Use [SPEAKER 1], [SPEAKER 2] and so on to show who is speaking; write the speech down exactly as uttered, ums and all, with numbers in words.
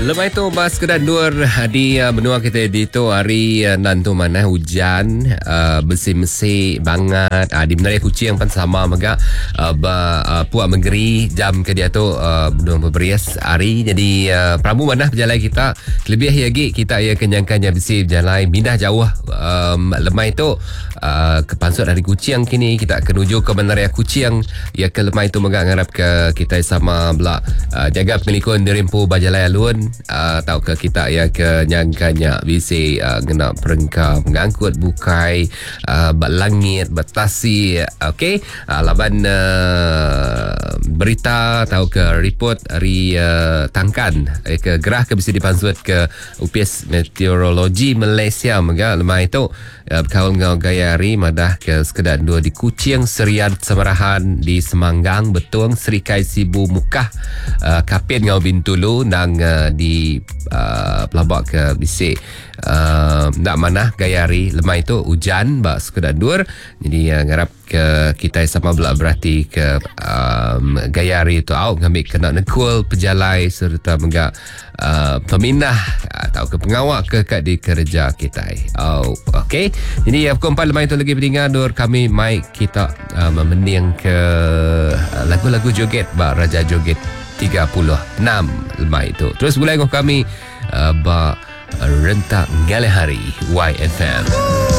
[SPEAKER 1] Lepas itu Mas Kedan Dur di uh, benua kita di tu hari uh, nantu mana hujan uh, bersih-bersih banget uh, di Menaria Kuching pun sama mega uh, ba, uh, puak menggeri jam ke dia tu uh, benua berberias hari jadi uh, pramu mana berjalan kita lebih lagi kita ya kenyangkannya bersih berjalan mindah jauh um, lemah itu uh, ke Pansut dari Kuching kini kita menuju ke Menaria Kuching ya ke lemah itu mega ngarap ke kita sama belak uh, jaga pelikun dirimpu bajalai alun. Uh, tahu ke kita ya ke nyangkanya bisi uh, kena perengkap mengangkut bukai uh, bat langit batasi okey uh, laban uh, berita tahu ke report hari uh, tangkan eh, ke gerah ke bisi dipansut ke U P S Meteorologi Malaysia mega lemah itu uh, kawan ngau gaya hari madah ke sekedar dua di Kuching Serian Semarahan di Semanggang Betung Serikai Sibu Mukah uh, Kapin ngau Bintulu nang uh, di uh, pelabak ke bisik uh, nak mana gaya hari lemah itu hujan bak sekedar dur jadi uh, ngarap ke kita sama belak berarti ke um, gaya hari itu au ngambil kena nekul pejalai serta menggak uh, peminah atau ke pengawak ke kat di kerja kita oh, ok jadi uh, pukul empat lemah itu lagi pendengar dur kami mai kita uh, memening ke uh, lagu-lagu joget bak Raja Joget tiga puluh enam lemah itu. Terus boleh dengan kami uh, ba rentak ngale hari Y F M.